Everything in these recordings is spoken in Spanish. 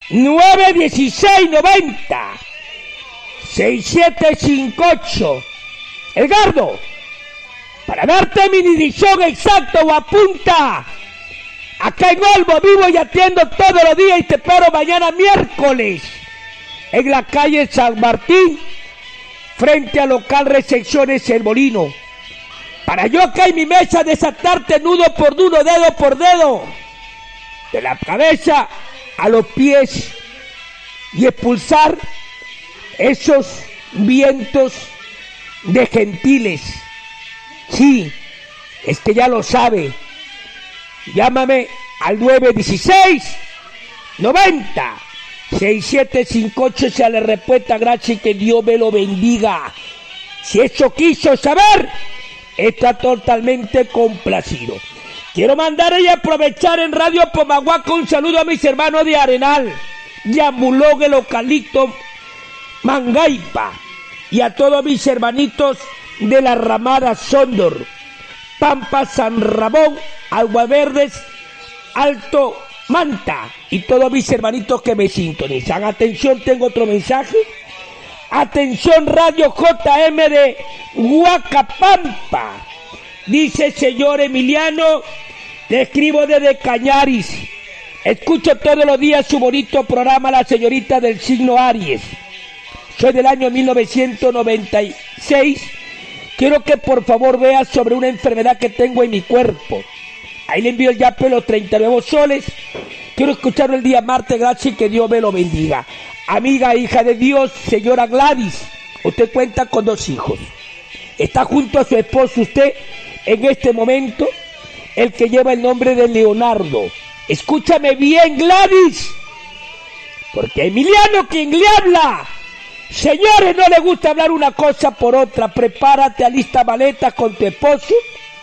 91690 6758. Edgardo, para darte mi dirección exacta o apunta. Acá en Olmo vivo y atiendo todos los días y te espero mañana miércoles en la calle San Martín, frente al local Recepciones El Molino. Para yo acá en mi mesa desatarte nudo por nudo, dedo por dedo, de la cabeza a los pies, y expulsar esos vientos de gentiles. Sí, es que ya lo sabe. Llámame al 916-90-6758, sea la respuesta, gracias y que Dios me lo bendiga. Si eso quiso saber, está totalmente complacido. Quiero mandar y aprovechar en Radio Pomahuaca un saludo a mis hermanos de Arenal, Yambulón, el Eucalipto, Mangaipa, y a todos mis hermanitos de la Ramada Sondor, Pampa, San Ramón, Aguaverdes, Alto Manta, y todos mis hermanitos que me sintonizan. Atención, tengo otro mensaje. Atención, Radio JM de Huacapampa. Dice: señor Emiliano, te escribo desde Cañaris. Escucho todos los días su bonito programa, La Señorita del Signo Aries. Soy del año 1996. Quiero que por favor veas sobre una enfermedad que tengo en mi cuerpo. Ahí le envío el yape los 39 soles. Quiero escucharlo el día martes, gracias y que Dios me lo bendiga. Amiga, hija de Dios, señora Gladys, usted cuenta con 2 hijos. Está junto a su esposo usted en este momento, el que lleva el nombre de Leonardo. Escúchame bien, Gladys, porque Emiliano quien le habla. Señores, no le gusta hablar una cosa por otra. Prepárate, alista maletas con tu esposo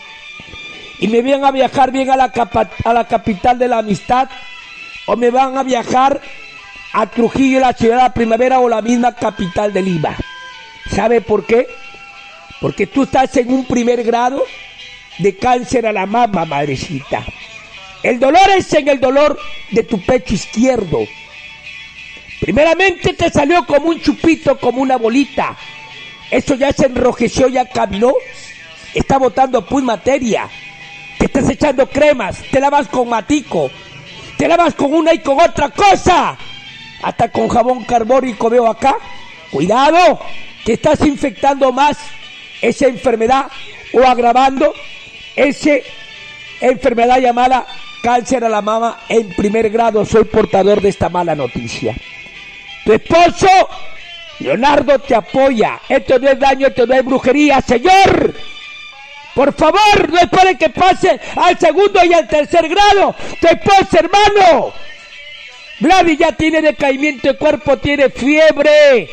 y me van a viajar bien a la capital de la amistad, o me van a viajar a Trujillo, la ciudad de la primavera, o la misma capital de Lima. ¿Sabe por qué? Porque tú estás en un primer grado de cáncer a la mama, madrecita. El dolor es en el dolor de tu pecho izquierdo. Primeramente te salió como un chupito, como una bolita. Eso ya se enrojeció, ya caminó. Está botando pus materia. Te estás echando cremas, te lavas con matico, te lavas con una y con otra cosa, hasta con jabón carbónico veo acá. Cuidado, que estás infectando más esa enfermedad o agravando esa enfermedad llamada cáncer a la mama en primer grado. Soy portador de esta mala noticia. Tu esposo, Leonardo, te apoya. Esto no es daño, esto no es brujería, señor. Por favor, no espere que pase al segundo y al tercer grado. Tu esposo, hermano. Gladys ya tiene decaimiento de cuerpo, tiene fiebre.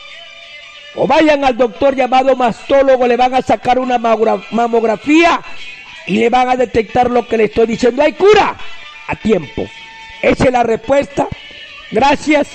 O vayan al doctor llamado mastólogo, le van a sacar una mamografía y le van a detectar lo que le estoy diciendo. Hay cura a tiempo. Esa es la respuesta. Gracias.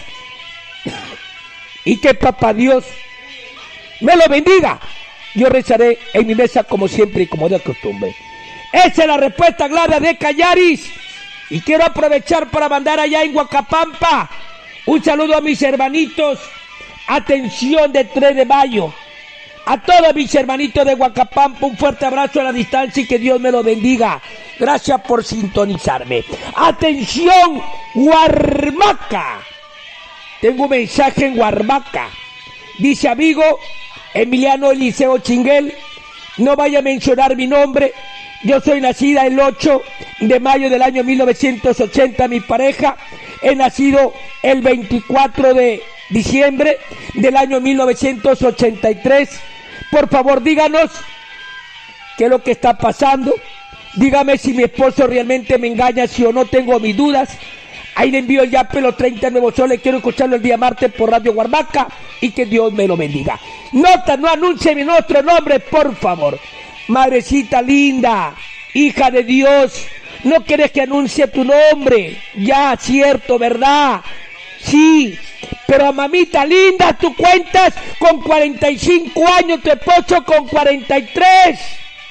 Y que papá Dios me lo bendiga. Yo rezaré en mi mesa como siempre y como de costumbre. Esa es la respuesta, Gladys de Cañaris. Y quiero aprovechar para mandar allá en Huacapampa un saludo a mis hermanitos. Atención, de 3 de mayo. A todos mis hermanitos de Huacapampa, un fuerte abrazo a la distancia y que Dios me lo bendiga. Gracias por sintonizarme. Atención, Huarmaca. Tengo un mensaje en Huarmaca. Dice: amigo Emiliano Eliseo Chinguel, no vaya a mencionar mi nombre. Yo soy nacida el 8 de mayo del año 1980. Mi pareja he nacido el 24 de diciembre del año 1983. Por favor, díganos qué es lo que está pasando. Dígame si mi esposo realmente me engaña, sí o no. Tengo mis dudas. Ahí le envío el yape los 30 nuevos soles. Quiero escucharlo el día martes por Radio Huarmaca y que Dios me lo bendiga. Nota, no anuncie mi nuestro nombre, por favor. Madrecita linda, hija de Dios, no quieres que anuncie tu nombre. Ya, cierto, ¿verdad? Sí, pero mamita linda, tú cuentas con 45 años, tu esposo con 43.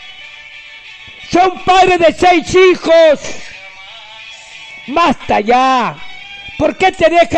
Son padres de 6 hijos. Basta ya. ¿Por qué te dejas